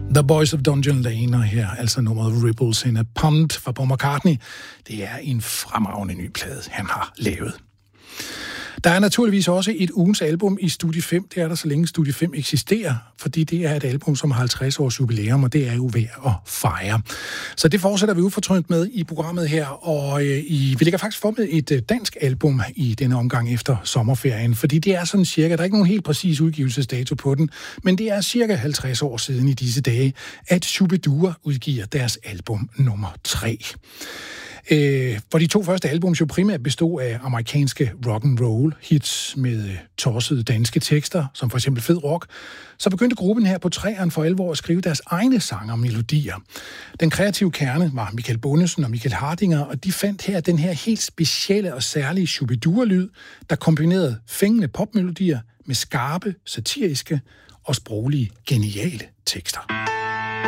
The Boys of Dungeon Lane, og her altså nummeret Ripples in a Pond fra Paul McCartney. Det er en fremragende ny plade, han har lavet. Der er naturligvis også et ugens album i Studie 5. Det er der, så længe Studie 5 eksisterer, fordi det er et album, som har 50 års jubilæum, og det er jo værd at fejre. Så det fortsætter vi ufortrødent med i programmet her, og vi lægger faktisk for med et dansk album i denne omgang efter sommerferien, fordi det er sådan cirka, der er ikke nogen helt præcis udgivelsesdato på den, men det er cirka 50 år siden i disse dage, at Shubidua udgiver deres album nummer 3. Hvor de to første albums jo primært bestod af amerikanske rock and roll hits med tossede danske tekster, som for eksempel Fed Rock, så begyndte gruppen her på 3'eren for alvor at skrive deres egne sange og melodier. Den kreative kerne var Michael Bundesen og Michael Hardinger, og de fandt her den her helt specielle og særlige Shubidua-lyd, der kombinerede fængende popmelodier med skarpe, satiriske og sproglige geniale tekster.